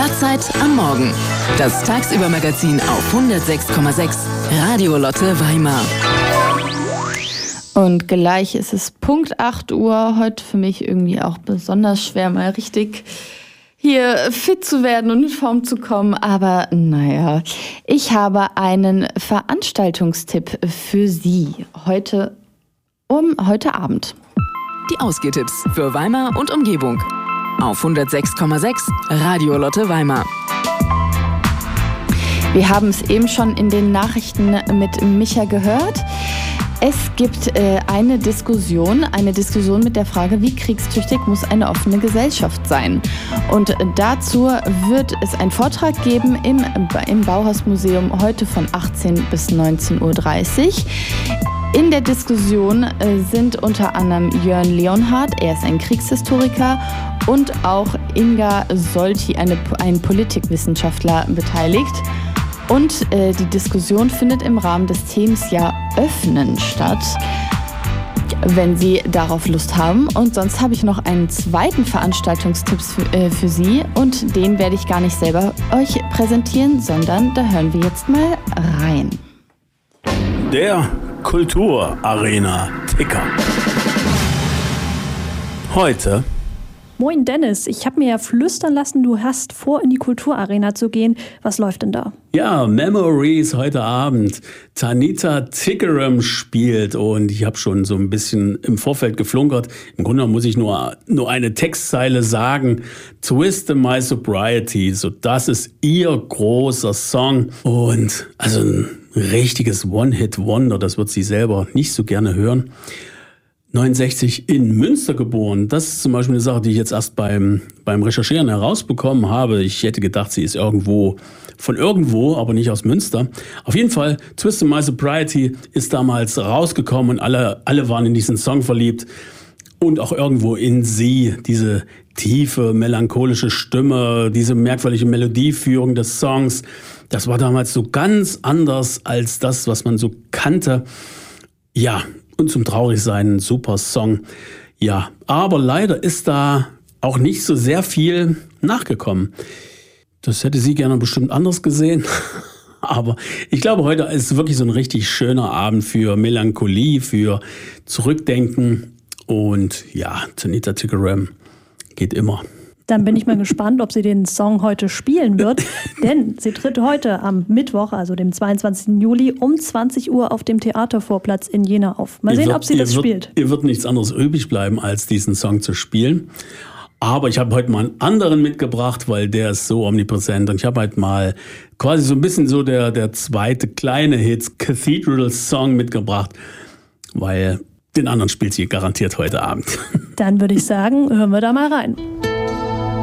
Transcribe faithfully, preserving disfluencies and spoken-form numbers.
Wachzeit am Morgen. Das Tagsüber-Magazin auf hundertsechs Komma sechs Radio Lotte Weimar. Und gleich ist es Punkt acht Uhr. Heute für mich irgendwie auch besonders schwer, mal richtig hier fit zu werden und in Form zu kommen. Aber naja, ich habe einen Veranstaltungstipp für Sie heute, um heute Abend. Die Ausgehtipps für Weimar und Umgebung. Auf hundertsechs Komma sechs Radio Lotte Weimar. Wir haben es eben schon in den Nachrichten mit Micha gehört. Es gibt äh, eine Diskussion, eine Diskussion mit der Frage, wie kriegstüchtig muss eine offene Gesellschaft sein? Und dazu wird es einen Vortrag geben im, im Bauhausmuseum heute von achtzehn bis neunzehn Uhr dreißig. In der Diskussion äh, sind unter anderem Jörn Leonhardt, er ist ein Kriegshistoriker, und auch Inga Solti, eine, ein Politikwissenschaftler, beteiligt. Und äh, die Diskussion findet im Rahmen des Themensjahr Öffnen statt, wenn Sie darauf Lust haben. Und sonst habe ich noch einen zweiten Veranstaltungstipp für, äh, für Sie, und den werde ich gar nicht selber euch präsentieren, sondern da hören wir jetzt mal rein. Der Kulturarena-Ticker. Heute. Moin Dennis, ich habe mir ja flüstern lassen, du hast vor, in die Kulturarena zu gehen. Was läuft denn da? Ja, Memories heute Abend. Tanita Tikaram spielt, und ich habe schon so ein bisschen im Vorfeld geflunkert. Im Grunde muss ich nur, nur eine Textzeile sagen. Twist My Sobriety, so das ist ihr großer Song. Und also ein richtiges One-Hit-Wonder, das wird sie selber nicht so gerne hören. neunundsechzig in Münster geboren. Das ist zum Beispiel eine Sache, die ich jetzt erst beim, beim Recherchieren herausbekommen habe. Ich hätte gedacht, sie ist irgendwo von irgendwo, aber nicht aus Münster. Auf jeden Fall, Twist My Sobriety ist damals rausgekommen und alle, alle waren in diesen Song verliebt. Und auch irgendwo in sie, diese tiefe, melancholische Stimme, diese merkwürdige Melodieführung des Songs. Das war damals so ganz anders als das, was man so kannte. Ja, und zum Traurigsein ein super Song. Ja, aber leider ist da auch nicht so sehr viel nachgekommen. Das hätte sie gerne bestimmt anders gesehen. Aber ich glaube, heute ist wirklich so ein richtig schöner Abend für Melancholie, für Zurückdenken. Und ja, Tanita Tikaram geht immer. Dann bin ich mal gespannt, ob sie den Song heute spielen wird. Denn sie tritt heute am Mittwoch, also dem zweiundzwanzigsten Juli, um zwanzig Uhr auf dem Theatervorplatz in Jena auf. Mal sehen, wird, ob sie das wird, spielt. Ihr wird nichts anderes übrig bleiben, als diesen Song zu spielen. Aber ich habe heute mal einen anderen mitgebracht, weil der ist so omnipräsent. Und ich habe heute mal quasi so ein bisschen so der, der zweite kleine Hit, Cathedral-Song mitgebracht, weil den anderen spielt sie garantiert heute Abend. Dann würde ich sagen, hören wir da mal rein.